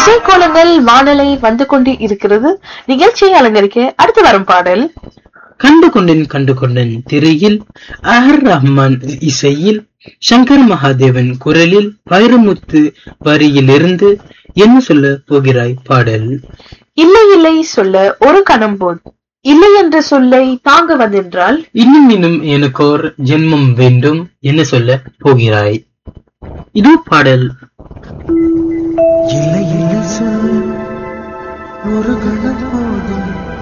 இசைக்கோலங்கள் வானலை வந்து கொண்டு இருக்கிறது. நிகழ்ச்சியை அலங்கரிக்க அடுத்து வரும் பாடல் கண்டு கொண்டேன் திரையில் ஆர் ரஹ்மான் இசையில் சங்கர் மகாதேவன் குரலில் வைரமுத்து வரியிலிருந்து என்ன சொல்ல போகிறாய் பாடல். இல்லை இல்லை சொல்ல ஒரு கணம் போது இல்லை என்ற சொல்லை தாங்க வந்தென்றால் இன்னும் எனக்கோர் ஜென்மம் வேண்டும் என்ன சொல்ல போகிறாய். இது பாடல். இல்லை இல்லை சொல்ல ஒரு கணம் போதும்